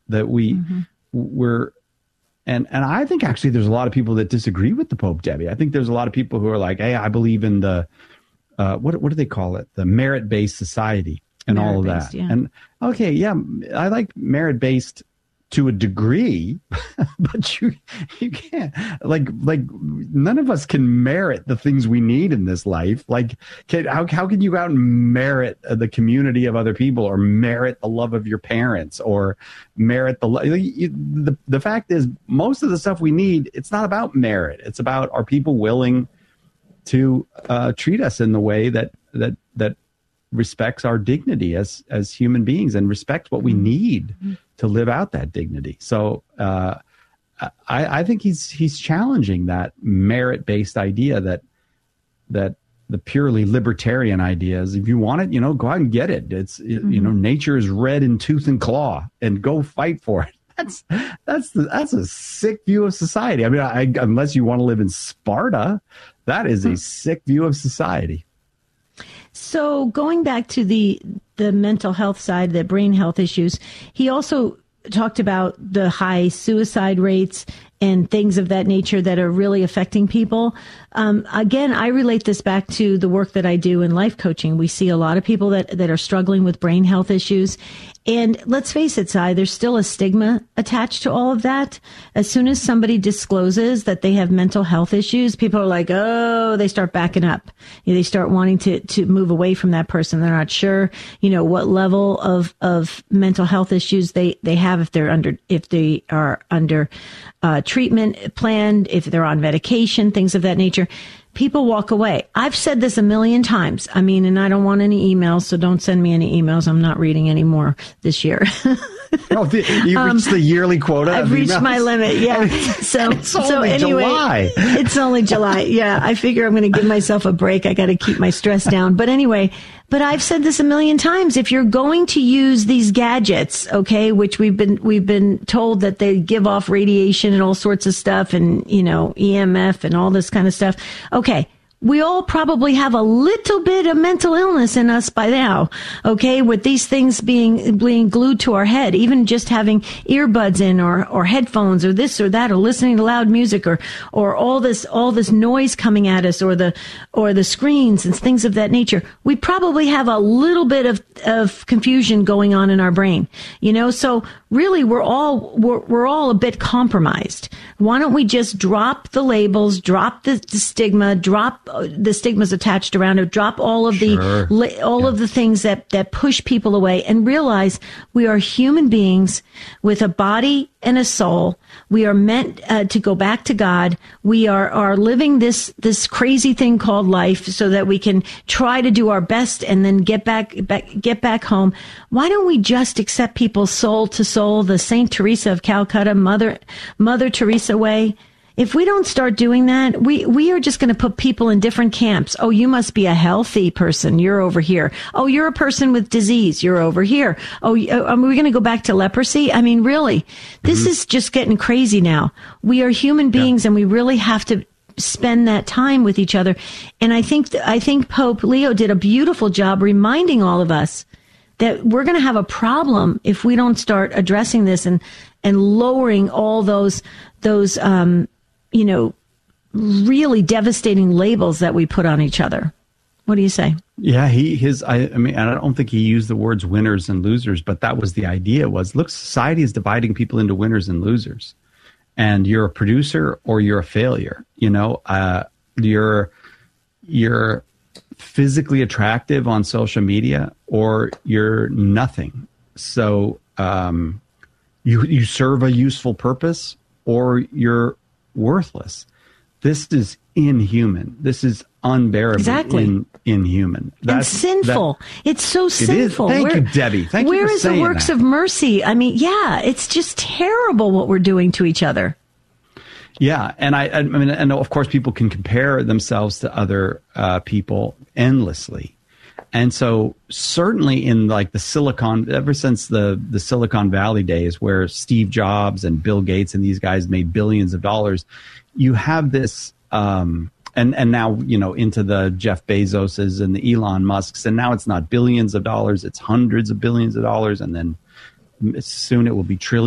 that we're, and I think actually there's a lot of people that disagree with the Pope, Debbie. I think there's a lot of people who are like, hey, I believe in the, what do they call it? The merit-based society and all of that. Yeah. And okay, yeah, I like merit-based to a degree, but you can't, like none of us can merit the things we need in this life. Like, how can you go out and merit the community of other people, or merit the love of your parents, or merit the fact is, most of the stuff we need, it's not about merit. It's about, are people willing to treat us in the way that respects our dignity as human beings, and respects what we need to live out that dignity. So I think he's challenging that merit-based idea that the purely libertarian idea is, if you want it, go out and get it. It's nature is red in tooth and claw, and go fight for it. That's a sick view of society. I mean, unless you want to live in Sparta, that is a sick view of society. So going back to the mental health side, the brain health issues, he also talked about the high suicide rates and things of that nature that are really affecting people. Again, I relate this back to the work that I do in life coaching. We see a lot of people that are struggling with brain health issues. And let's face it, Si, there's still a stigma attached to all of that. As soon as somebody discloses that they have mental health issues, people are like, oh, they start backing up. They start wanting to move away from that person. They're not sure, what level of mental health issues they have, if they are under treatment planned, if they're on medication, things of that nature. People walk away. I've said this a million times. I mean, and I don't want any emails, so don't send me any emails. I'm not reading any more this year. You reached the yearly quota? I've reached my limit, yeah. So anyway, July. It's only July. Yeah, I figure I'm going to give myself a break. I got to keep my stress down. But anyway, I've said this a million times. If you're going to use these gadgets, okay, which we've been told that they give off radiation and all sorts of stuff, and EMF and all this kind of stuff. Okay. We all probably have a little bit of mental illness in us by now, okay, with these things being glued to our head, even just having earbuds in or headphones or this or that, or listening to loud music or all this noise coming at us, or the screens and things of that nature. We probably have a little bit of confusion going on in our brain, so really we're all a bit compromised. Why don't we just drop the labels, drop the stigma, drop the stigmas attached around it, drop all of of the things that push people away, and realize we are human beings with a body and a soul. We are meant to go back to God. We are living this crazy thing called life, so that we can try to do our best and then get back home. Why don't we just accept people soul to soul, the Saint Teresa of Calcutta, Mother Teresa way? If we don't start doing that, we are just going to put people in different camps. Oh, you must be a healthy person. You're over here. Oh, you're a person with disease. You're over here. Oh, are we going to go back to leprosy? I mean, really, this is just getting crazy now. We are human beings, and we really have to spend that time with each other. And I think Pope Leo did a beautiful job reminding all of us that we're going to have a problem if we don't start addressing this and lowering all those really devastating labels that we put on each other. What do you say? Yeah, I don't think he used the words winners and losers, but that was the idea. Look, society is dividing people into winners and losers, and you're a producer or you're a failure. You're physically attractive on social media, or you're nothing. So you serve a useful purpose, or you're worthless. This is inhuman. This is unbearably inhuman. That's sinful. It's so sinful. Thank you, Debbie. Thank you for saying that. Where is the works of mercy? I mean, yeah, it's just terrible what we're doing to each other. Yeah, and I mean, and of course, people can compare themselves to other people endlessly. And so certainly in like ever since the Silicon Valley days, where Steve Jobs and Bill Gates and these guys made billions of dollars, you have this, and now, into the Jeff Bezoses and the Elon Musks, and now it's not billions of dollars, it's hundreds of billions of dollars, and then soon it will be trillions.